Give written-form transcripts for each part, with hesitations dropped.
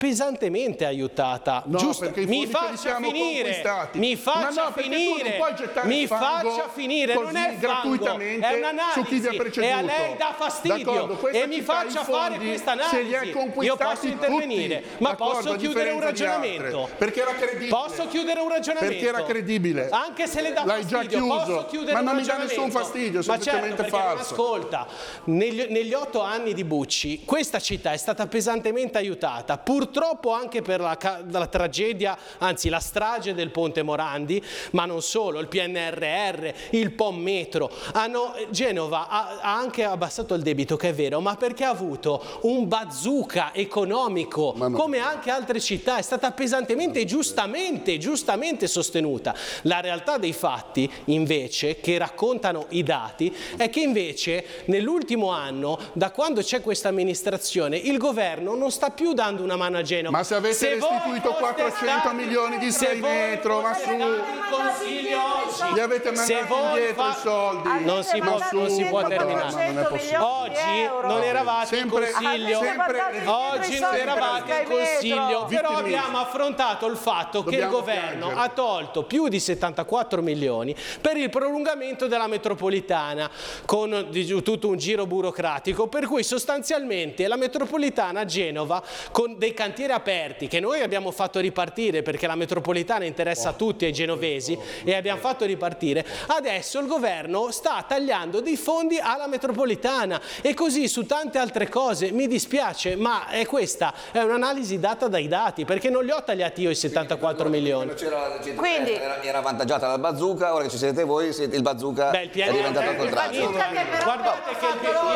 pesantemente aiutata. No, Giusto? perché i Mi fondi che li faccia siamo finire, conquistati. mi faccia finire, mi faccia finire, non è gratuitamente fango, è un'analisi su chi vi ha preceduto. e a lei dà fastidio e mi faccia fare questa analisi. Io posso intervenire, ma posso chiudere un ragionamento. Perché era credibile. Posso chiudere un ragionamento. Perché era credibile. Anche se le dà fastidio, già chiuso. posso chiudere un ragionamento. Ma non mi dà nessun fastidio, è semplicemente falso. Ascolta, negli 8 anni di Bucci questa città è stata pesantemente aiutata, purtroppo anche per la tragedia, anzi la strage del Ponte Morandi, ma non solo, il PNRR, il POM Metro. Genova ha anche abbassato il debito, che è vero, ma perché ha avuto un bazooka economico, come anche altre città, è stata pesantemente e giustamente sostenuta. La realtà dei fatti, invece, che raccontano i dati, è che invece nell'ultimo anno, da quando c'è questa amministrazione, il governo non sta più dando una mano a Genova. Ma se avete restituito 400 milioni di 6 metro, ma su, gli avete mandato indietro i soldi. Non si può terminare. Oggi non eravate in consiglio, oggi non eravate in consiglio, però abbiamo affrontato il fatto che il governo ha tolto più di 74 milioni per il prolungamento della metropolitana, con tutto un giro burocratico, per cui sostanzialmente la metropolitana a Genova, con dei cantieri aperti che noi abbiamo fatto ripartire, perché la metropolitana interessa a tutti, ai genovesi, e abbiamo fatto ripartire, adesso il governo sta tagliando dei fondi alla metropolitana e così su tante altre cose. Mi dispiace, ma questa è un'analisi data dai dati, perché non li ho tagliati io i 74 milioni. Quindi era avvantaggiata dal bazooka, ora che ci siete voi, il bazooka è diventato il contrario. Guardate che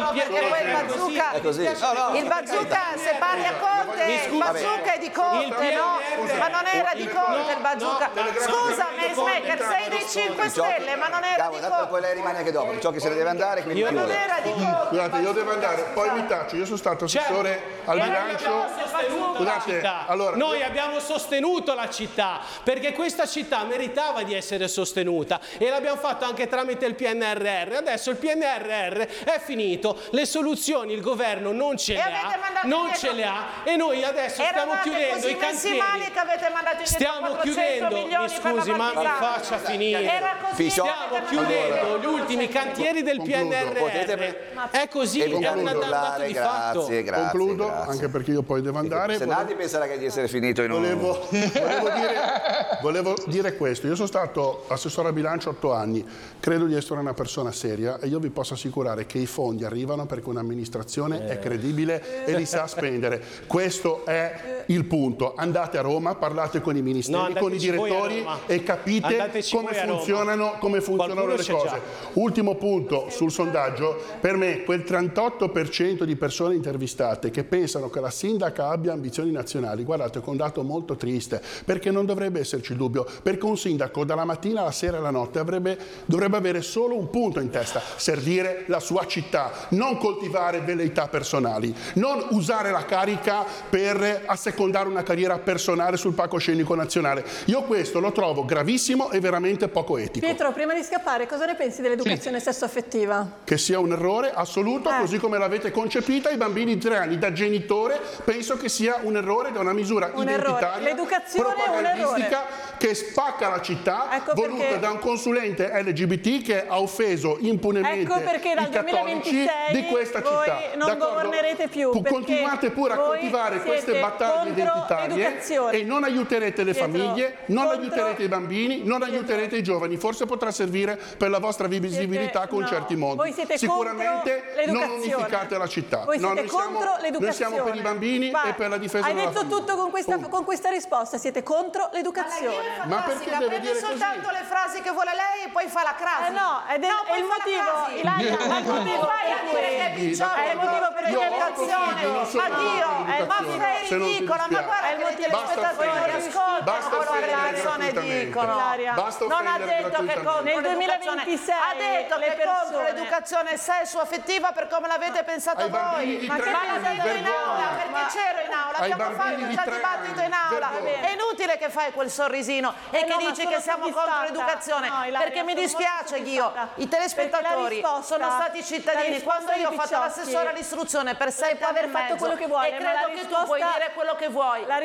il bazooka, se parli a Conte, il bazooka è di Conte, no? Ma non era di Conte il bazooka. Scusa, Meismaker, sei dei 5 Stelle, ma non era di Conte. Poi lei rimane anche dopo, ciò che se ne deve andare, quindi non era di Conte. Scusate, io devo andare, poi mi taccio, io sono stato assessore al bilancio. Scusate, allora, noi abbiamo sostenuto la città, perché questa città meritava di essere sostenuta, e l'abbiamo fatto anche tramite il PNRR. Adesso il PNRR è finito, le soluzioni il governo non ce le ha, e noi adesso stiamo chiudendo i cantieri. Che avete mandato stiamo chiudendo, mi scusi, ma mi faccia finire. Stiamo chiudendo gli ultimi cantieri del PNRR. È così, è un dato di fatto. Concludo, anche perché io poi devo andare. Se Nadi penserà di essere finito in Volevo dire questo. Io sono stato assessore al bilancio 8 anni, credo di essere una persona seria, e io vi posso assicurare che i fondi arrivano perché un'amministrazione è credibile e li sa spendere. Questo è il punto. Andate a Roma, parlate con i ministeri, con i direttori e capite come funzionano le cose. Ultimo punto sul sondaggio: per me quel 38% di persone intervistate che pensano che la sindaca abbia ambizioni nazionali, guardate, è un dato molto triste, perché non dovrebbe esserci il dubbio, perché un sindaco dalla mattina alla sera e alla notte dovrebbe avere solo un punto in testa: servire la sua città, non coltivare velleità personali, non usare la carica per assecondare una carriera personale sul palcoscenico nazionale. Io questo lo trovo gravissimo e veramente poco etico. Pietro, prima di scappare, cosa ne pensi dell'educazione sessuaffettiva? Che sia un errore assoluto, così come l'avete concepita. I bambini di 3 anni, da genitore, penso che sia un errore, da una misura identitaria, propagandistica, che spacca la città, voluta da un consulente LGBT che ha offeso impunemente i cattolici di questa città. Non governerete più. Continuate pure a coltivare queste battaglie identitarie e non aiuterete le famiglie, non aiuterete i bambini, non aiuterete i giovani. Forse potrà servire per la vostra visibilità con certi mondi. Sicuramente non unificate la città. Noi siamo per i bambini e per la difesa della famiglia. Hai detto tutto con questa risposta, siete contro l'educazione. Ma perché deve dire così? soltanto le frasi che vuole lei e poi fa la crasi. È il motivo, Ilaria, è il motivo per l'educazione. Ma Dio, ma sei ridicola, ma guarda che gli spettatori ascoltano quello che le persone dicono. Non ha detto che nel 2026 ha detto che contro l'educazione sessuo-affettiva per come l'avete pensato voi. Ma che l'ha detto in aula, perché c'ero in aula, abbiamo fatto già dibattito in aula. È inutile che fai quel sorrisino e che dici che siamo contro l'educazione, perché mi dispiace, Ghio, i telespettatori sono stati cittadini. Quando io ho fatto l'assessore all'istruzione per 7 anni e mezzo, e credo che tu puoi dire quello che vuoi.